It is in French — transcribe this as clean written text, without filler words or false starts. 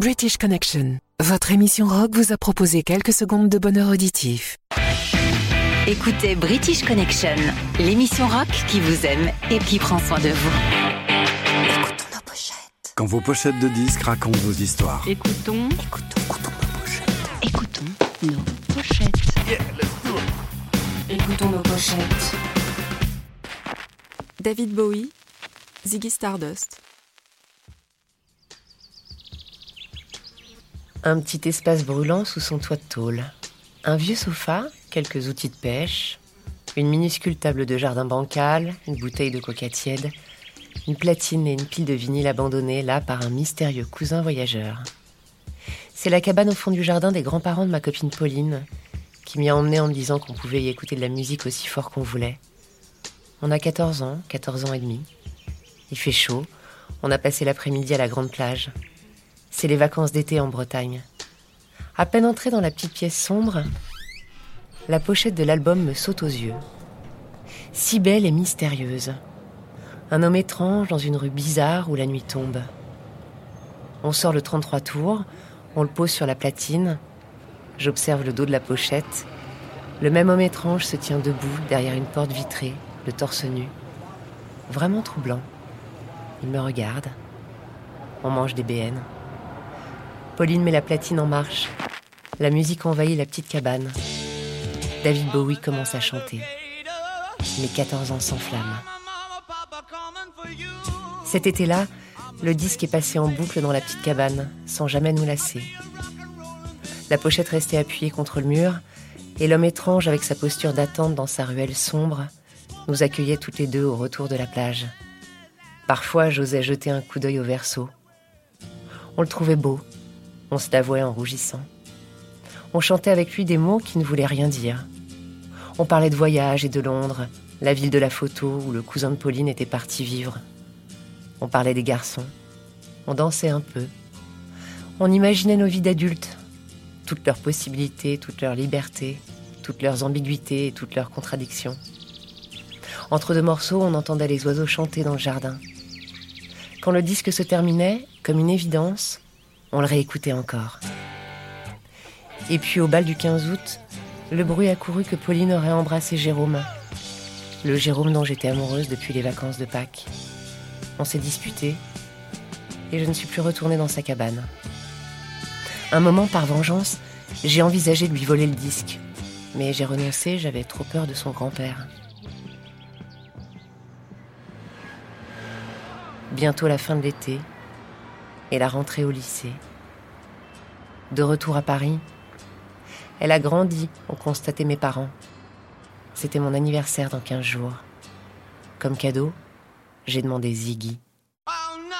British Connection, votre émission rock vous a proposé quelques secondes de bonheur auditif. Écoutez British Connection, l'émission rock qui vous aime et qui prend soin de vous. Écoutons nos pochettes. Quand vos pochettes de disques racontent vos histoires. Écoutons nos pochettes. Écoutons nos pochettes. Yeah, let's do it. Écoutons nos pochettes. David Bowie, Ziggy Stardust. Un petit espace brûlant sous son toit de tôle. Un vieux sofa, quelques outils de pêche, une minuscule table de jardin bancale, une bouteille de coca tiède, une platine et une pile de vinyle abandonnée là par un mystérieux cousin voyageur. C'est la cabane au fond du jardin des grands-parents de ma copine Pauline, qui m'y a emmenée en me disant qu'on pouvait y écouter de la musique aussi fort qu'on voulait. On a 14 ans et demi. Il fait chaud, on a passé l'après-midi à la grande plage. C'est les vacances d'été en Bretagne. À peine entrée dans la petite pièce sombre, la pochette de l'album me saute aux yeux. Si belle et mystérieuse. Un homme étrange dans une rue bizarre où la nuit tombe. On sort le 33 tours, on le pose sur la platine. J'observe le dos de la pochette. Le même homme étrange se tient debout derrière une porte vitrée, le torse nu. Vraiment troublant. Il me regarde. On mange des BN. Pauline met la platine en marche. La musique envahit la petite cabane. David Bowie commence à chanter. Mes 14 ans s'enflamment. Cet été-là, le disque est passé en boucle dans la petite cabane, sans jamais nous lasser. La pochette restait appuyée contre le mur, et l'homme étrange, avec sa posture d'attente dans sa ruelle sombre, nous accueillait toutes les deux au retour de la plage. Parfois, j'osais jeter un coup d'œil au verso. On le trouvait beau. On se l'avouait en rougissant. On chantait avec lui des mots qui ne voulaient rien dire. On parlait de voyage et de Londres, la ville de la photo où le cousin de Pauline était parti vivre. On parlait des garçons. On dansait un peu. On imaginait nos vies d'adultes, toutes leurs possibilités, toutes leurs libertés, toutes leurs ambiguïtés et toutes leurs contradictions. Entre deux morceaux, on entendait les oiseaux chanter dans le jardin. Quand le disque se terminait, comme une évidence, on le réécoutait encore. Et puis au bal du 15 août, le bruit a couru que Pauline aurait embrassé Jérôme. Le Jérôme dont j'étais amoureuse depuis les vacances de Pâques. On s'est disputés et je ne suis plus retournée dans sa cabane. Un moment, par vengeance, j'ai envisagé de lui voler le disque. Mais j'ai renoncé, j'avais trop peur de son grand-père. Bientôt la fin de l'été et la rentrée au lycée. De retour à Paris, elle a grandi, ont constaté mes parents. C'était mon anniversaire dans 15 jours. Comme cadeau, j'ai demandé Ziggy.